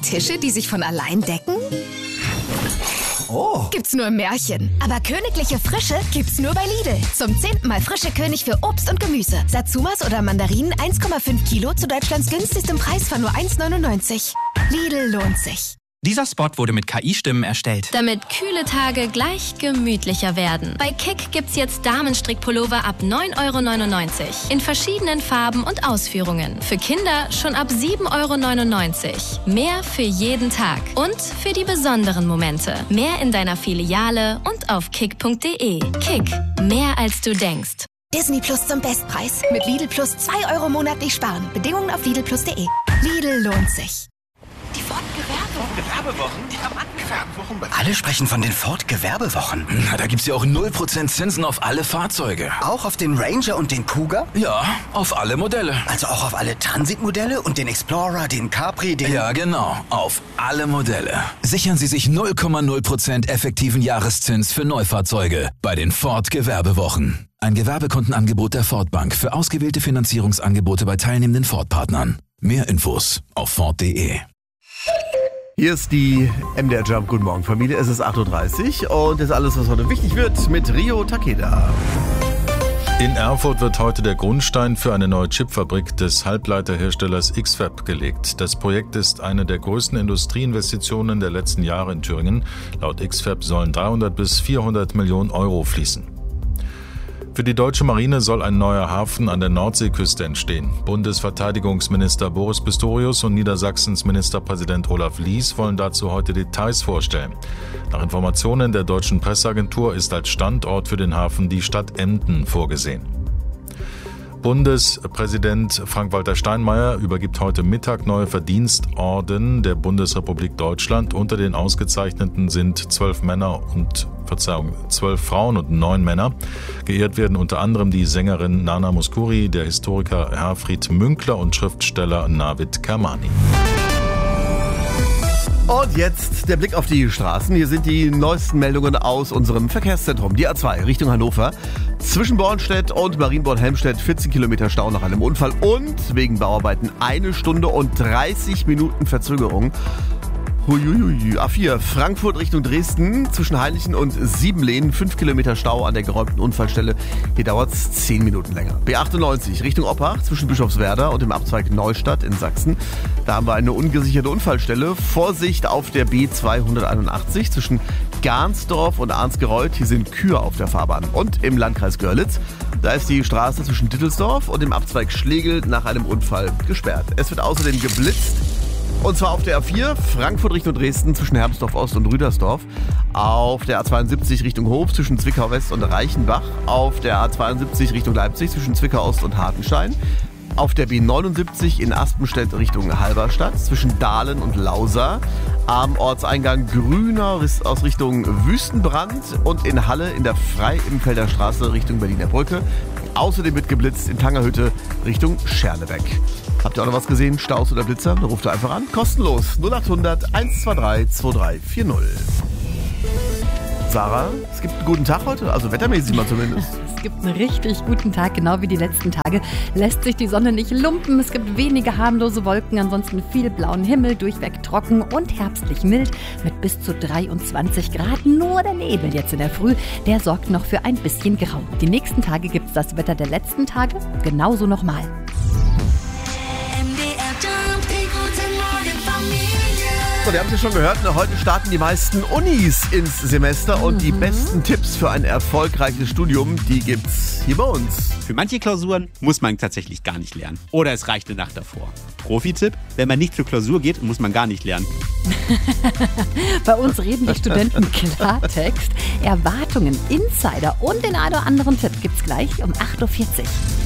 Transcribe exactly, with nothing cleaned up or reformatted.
Tische, die sich von allein decken? Oh. Gibt's nur im Märchen. Aber königliche Frische gibt's nur bei Lidl. Zum zehnten Mal frische König für Obst und Gemüse. Satsumas oder Mandarinen eins Komma fünf Kilo zu Deutschlands günstigstem Preis von nur eins neunundneunzig. Lidl lohnt sich. Dieser Spot wurde mit K I-Stimmen erstellt. Damit kühle Tage gleich gemütlicher werden. Bei Kick gibt's jetzt Damenstrickpullover ab neun Euro neunundneunzig. In verschiedenen Farben und Ausführungen. Für Kinder schon ab sieben Euro neunundneunzig. Mehr für jeden Tag. Und für die besonderen Momente. Mehr in deiner Filiale und auf kick punkt de. Kick. Mehr als du denkst. Disney Plus zum Bestpreis. Mit Lidl Plus zwei Euro monatlich sparen. Bedingungen auf lidl plus punkt de. Lidl lohnt sich. Die Ford-Gewerbewochen, die haben angefangen. Alle sprechen von den Ford-Gewerbewochen. Na, da gibt's ja auch null Prozent Zinsen auf alle Fahrzeuge. Auch auf den Ranger und den Kuga? Ja, auf alle Modelle. Also auch auf alle Transit-Modelle und den Explorer, den Capri, den... Ja, genau, auf alle Modelle. Sichern Sie sich null Komma null Prozent effektiven Jahreszins für Neufahrzeuge bei den Ford-Gewerbewochen. Ein Gewerbekundenangebot der Ford Bank für ausgewählte Finanzierungsangebote bei teilnehmenden Ford-Partnern. Mehr Infos auf ford punkt de. Hier ist die M D R Jump. Guten Morgen, Familie. Es ist acht Uhr dreißig und das ist alles, was heute wichtig wird, mit Rio Takeda. In Erfurt wird heute der Grundstein für eine neue Chipfabrik des Halbleiterherstellers X-Fab gelegt. Das Projekt ist eine der größten Industrieinvestitionen der letzten Jahre in Thüringen. Laut X-Fab sollen dreihundert bis vierhundert Millionen Euro fließen. Für die deutsche Marine soll ein neuer Hafen an der Nordseeküste entstehen. Bundesverteidigungsminister Boris Pistorius und Niedersachsens Ministerpräsident Olaf Lies wollen dazu heute Details vorstellen. Nach Informationen der deutschen Presseagentur ist als Standort für den Hafen die Stadt Emden vorgesehen. Bundespräsident Frank-Walter Steinmeier übergibt heute Mittag neue Verdienstorden der Bundesrepublik Deutschland. Unter den Ausgezeichneten sind zwölf Männer und Verzeihung, zwölf Frauen und neun Männer. Geehrt werden unter anderem die Sängerin Nana Mouskouri, der Historiker Herfried Münkler und Schriftsteller Navid Kermani. Und jetzt der Blick auf die Straßen. Hier sind die neuesten Meldungen aus unserem Verkehrszentrum. Die A zwei Richtung Hannover. Zwischen Bornstedt und Marienborn-Helmstedt vierzehn Kilometer Stau nach einem Unfall und wegen Bauarbeiten eine Stunde und dreißig Minuten Verzögerung. Huiuiui. A vier Frankfurt Richtung Dresden zwischen Heinichen und Siebenlehn fünf Kilometer Stau an der geräumten Unfallstelle. Hier dauert es zehn Minuten länger. B achtundneunzig Richtung Oppach zwischen Bischofswerda und dem Abzweig Neustadt in Sachsen. Da haben wir eine ungesicherte Unfallstelle. Vorsicht auf der B zweihunderteinundachtzig zwischen Garnsdorf und Arnsgereuth. Hier sind Kühe auf der Fahrbahn. Und im Landkreis Görlitz, da ist die Straße zwischen Dittelsdorf und dem Abzweig Schlegel nach einem Unfall gesperrt. Es wird außerdem geblitzt. Und zwar auf der A vier, Frankfurt Richtung Dresden zwischen Herbsdorf Ost und Rüdersdorf. Auf der A zweiundsiebzig Richtung Hof zwischen Zwickau West und Reichenbach. Auf der A zweiundsiebzig Richtung Leipzig zwischen Zwickau Ost und Hartenstein. Auf der B neunundsiebzig in Aspenstedt Richtung Halberstadt zwischen Dahlen und Lausa. Am Ortseingang Grünau aus Richtung Wüstenbrand und in Halle in der Frei-Imfelder Straße Richtung Berliner Brücke. Außerdem wird geblitzt in Tangerhütte Richtung Scherlebeck. Habt ihr auch noch was gesehen? Staus oder Blitzer? Dann ruft ihr einfach an. Kostenlos. null achthundert eins zwei drei zwei drei vier null. Sarah, es gibt einen guten Tag heute, also wettermäßig mal zumindest. Es gibt einen richtig guten Tag, genau wie die letzten Tage. Lässt sich die Sonne nicht lumpen, es gibt wenige harmlose Wolken, ansonsten viel blauen Himmel, durchweg trocken und herbstlich mild mit bis zu dreiundzwanzig Grad. Nur der Nebel jetzt in der Früh, der sorgt noch für ein bisschen Grau. Die nächsten Tage gibt es das Wetter der letzten Tage genauso nochmal. So, ihr habt es ja schon gehört, heute starten die meisten Unis ins Semester und mhm. die besten Tipps für ein erfolgreiches Studium, die gibt's hier bei uns. Für manche Klausuren muss man tatsächlich gar nicht lernen. Oder es reicht eine Nacht davor. Profi-Tipp, wenn man nicht zur Klausur geht, muss man gar nicht lernen. Bei uns reden die Studenten Klartext. Erwartungen, Insider und den einen oder anderen Tipp gibt's gleich um acht Uhr vierzig.